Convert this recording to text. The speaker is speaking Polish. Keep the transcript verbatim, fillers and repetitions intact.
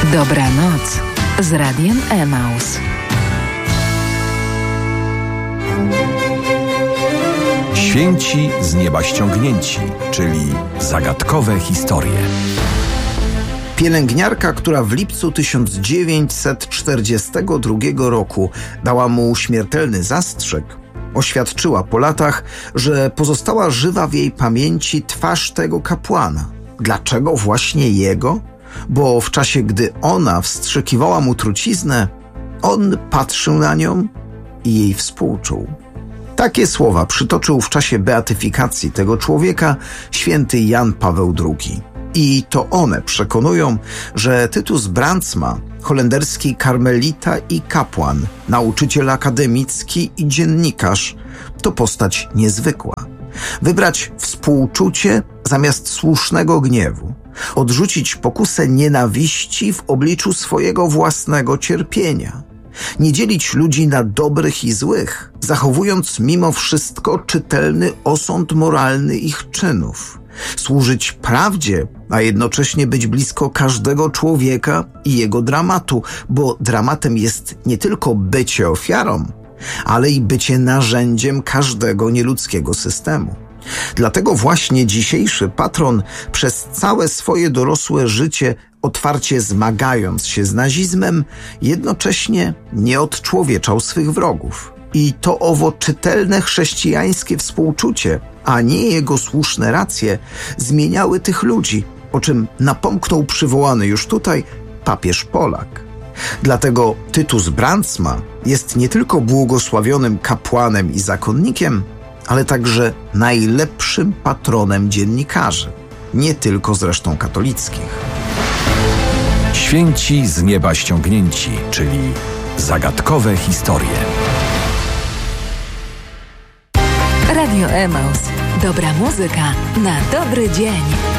Dobranoc z Radiem Emaus. Święci z nieba ściągnięci, czyli zagadkowe historie. Pielęgniarka, która w lipcu tysiąc dziewięćset czterdziestego drugiego roku dała mu śmiertelny zastrzyk, oświadczyła po latach, że pozostała żywa w jej pamięci twarz tego kapłana. Dlaczego właśnie jego? Bo w czasie, gdy ona wstrzykiwała mu truciznę, on patrzył na nią i jej współczuł. Takie słowa przytoczył w czasie beatyfikacji tego człowieka święty Jan Paweł drugi. I to one przekonują, że Tytus Brandsma, holenderski karmelita i kapłan, nauczyciel akademicki i dziennikarz, to postać niezwykła. Wybrać współczucie zamiast słusznego gniewu, odrzucić pokusę nienawiści w obliczu swojego własnego cierpienia, nie dzielić ludzi na dobrych i złych, zachowując mimo wszystko czytelny osąd moralny ich czynów, służyć prawdzie, a jednocześnie być blisko każdego człowieka i jego dramatu, bo dramatem jest nie tylko bycie ofiarą, ale i bycie narzędziem każdego nieludzkiego systemu. Dlatego właśnie dzisiejszy patron przez całe swoje dorosłe życie, otwarcie zmagając się z nazizmem, jednocześnie nie odczłowieczał swych wrogów. I to owo czytelne chrześcijańskie współczucie, a nie jego słuszne racje, zmieniały tych ludzi, o czym napomknął przywołany już tutaj papież Polak. Dlatego Tytus Brandsma jest nie tylko błogosławionym kapłanem i zakonnikiem, ale także najlepszym patronem dziennikarzy, nie tylko zresztą katolickich. Święci z nieba ściągnięci, czyli zagadkowe historie. Radio Emaus. Dobra muzyka na dobry dzień.